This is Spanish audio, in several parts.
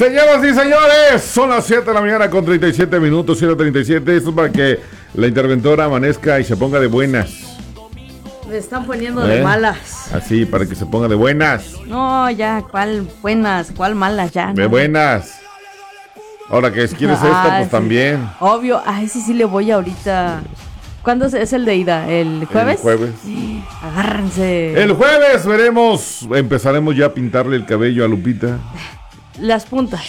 Señoras y señores, son las 7 de la mañana con 37 minutos, 7:37. Esto es para que la interventora amanezca y se ponga de buenas. Me están poniendo de malas. Así, para que se ponga de buenas. No, ya, ¿cuál buenas? ¿Cuál malas? Ya. De buenas. Ahora que quieres esta, pues sí. También. Obvio, a ese sí le voy ahorita. ¿Cuándo es el de ida? ¿El jueves? El jueves. Agárrense. El jueves empezaremos ya a pintarle el cabello a Lupita. Las puntas.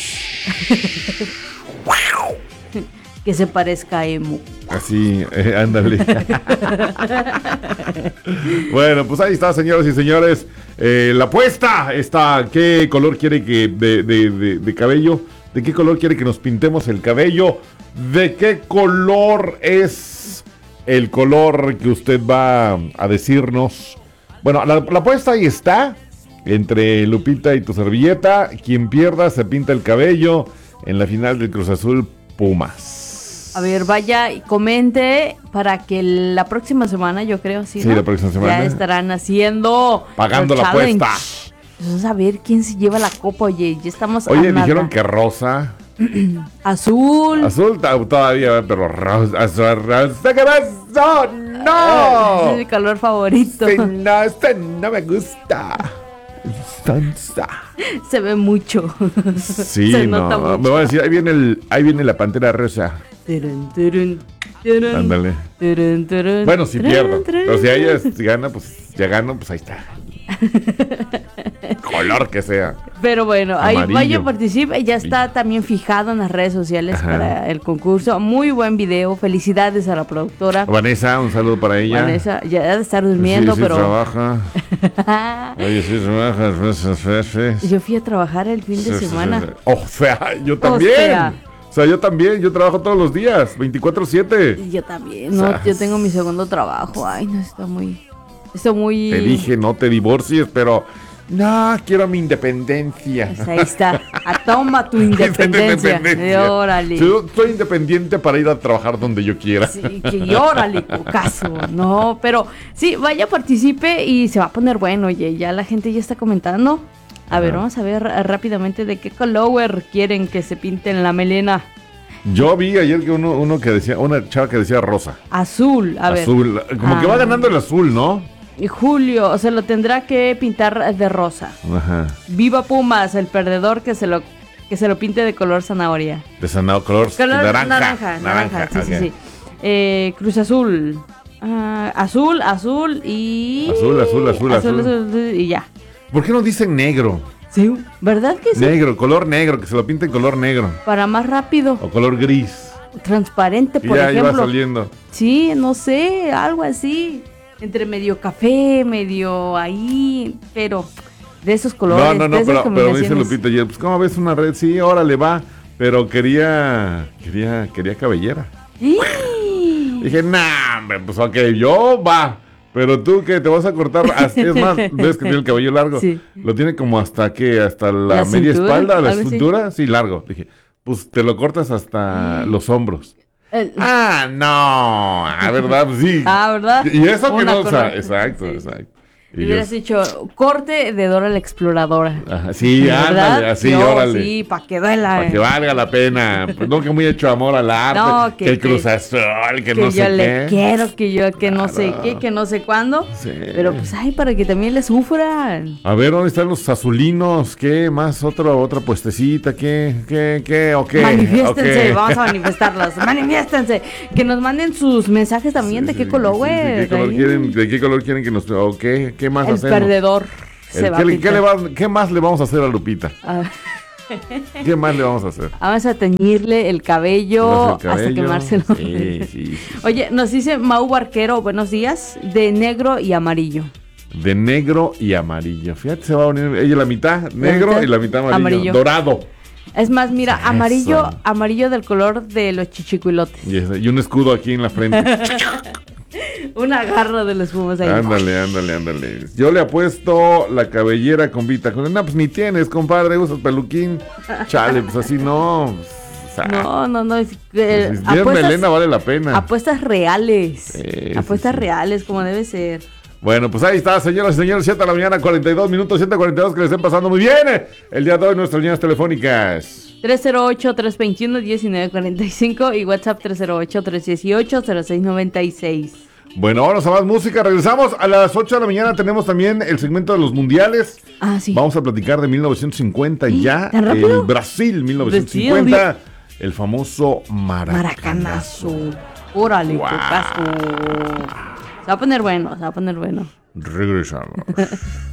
Que se parezca a emo. Así, ándale. Bueno, pues ahí está, señoras y señores. La apuesta está. ¿Qué color quiere que de cabello? ¿De qué color quiere que nos pintemos el cabello? ¿De qué color es el color que usted va a decirnos? Bueno, la apuesta ahí está. Entre Lupita y tu servilleta. Quien pierda se pinta el cabello en la final del Cruz Azul Pumas. A ver, vaya y comente para que la próxima semana, yo creo, sí, ¿no? La próxima semana ya estarán haciendo pagando la apuesta. Vamos a ver quién se lleva la copa, oye, ya estamos. Oye, dijeron que rosa. Azul. Azul todavía, pero rosa. ¿Qué pasó? ¡No! Es mi color favorito. No me gusta. Se ve mucho. Sí, se nota mucho. Me va a decir, ahí viene la pantera rosa. Ándale. Bueno, si pierdo. Pero si ella gana, pues ya gano, pues ahí está. Color que sea. Pero bueno, amarillo. Ahí vaya, participe. Ya está también fijado en las redes sociales. Ajá. Para el concurso. Muy buen video. Felicidades a la productora Vanessa, un saludo para ella. Vanessa, ya debe estar durmiendo, sí, pero trabaja. Oye, sí trabaja. Yo fui a trabajar el fin de semana. O sea, yo también. O sea, yo también, yo trabajo todos los días, 24/7. Yo también, no, yo tengo mi segundo trabajo. Ay, no, está muy... Te dije, no te divorcies, pero... No, quiero mi independencia. Pues ahí está, toma tu independencia. Órale. Yo soy independiente para ir a trabajar donde yo quiera. Sí, que órale, cocazo. No, pero sí, vaya, participe y se va a poner bueno. Oye, ya la gente ya está comentando. A ver, vamos a ver rápidamente de qué color quieren que se pinten la melena. Yo vi ayer que uno que decía, una chava que decía rosa. Azul, a ver. Azul, como que va ganando el azul, ¿no? Y Julio, se lo tendrá que pintar de rosa. Ajá. Viva Pumas, el perdedor que se lo pinte de color zanahoria. De color naranja. Sí. Cruz Azul. Azul y... Azul y ya. ¿Por qué no dicen negro? Sí, ¿verdad que sí? Negro, color negro, que se lo pinten color negro. Para más rápido. O color gris. Transparente, por ejemplo. Ya iba saliendo. Sí, no sé, algo así. Entre medio café, medio ahí, pero de esos colores. No, pero dice Lupita, pues ¿cómo ves una red? Sí, órale, va. Pero quería cabellera. Dije, hombre, pues ok, yo va. Pero tú que te vas a cortar, es más, ves que tiene el cabello largo. Sí. Lo tiene como hasta la media espalda, la cintura, sí, largo. Dije, pues te lo cortas hasta los hombros. No, ¿verdad? Sí. ¿Verdad? Y eso que no, o sea, exacto. Y hubieras dicho, corte de Dora la Exploradora. Ajá, sí, ándale, así, órale. Sí, para que duela. Para que valga la pena. Pues no, que muy hecho amor al arte. No, que el Cruz Azul, que no sé qué. Que yo le quiero, que no sé qué, que no sé cuándo. Sí. Pero pues, para que también le sufran. A ver, ¿dónde están los azulinos? ¿Qué más? ¿Otra puestecita? ¿Qué? ¿O qué? Manifiéstense, vamos a manifestarlos. Manifiéstense. Que nos manden sus mensajes también. ¿De qué color, güey? ¿De qué color quieren que nos... ¿O qué? ¿Qué más hacemos? El perdedor se va a pintar. ¿Qué más le vamos a hacer a Lupita? ¿Qué más le vamos a hacer? Vamos a teñirle el cabello hasta quemárselo. Sí. Oye, nos dice Mau Barquero, buenos días, de negro y amarillo. De negro y amarillo. Fíjate, se va a unir ella la mitad negro y la mitad amarillo. Dorado. Es más, mira, amarillo del color de los chichicuilotes. Y un escudo aquí en la frente. Una garra de los fumos ahí. Ándale. Yo le apuesto la cabellera con Vita. No, pues ni tienes, compadre, usas peluquín. Chale, pues así no. O sea, no. Si es melena vale la pena. Apuestas reales. Apuestas reales, como debe ser. Bueno, pues ahí está, señoras y señores, 7 de la mañana, 42 minutos, 7:42, que le estén pasando muy bien. El día de hoy, nuestras líneas telefónicas. 308-321-1945 y WhatsApp 308-318-0696. Bueno, vamos a más música. Regresamos a las 8 de la mañana. Tenemos también el segmento de los mundiales. Ah, sí. Vamos a platicar de 1950 ya. ¿Tan rápido? El Brasil, 1950. El famoso Maracanazo. Órale, Wow. cocazo. Se va a poner bueno, se va a poner bueno. Regresamos.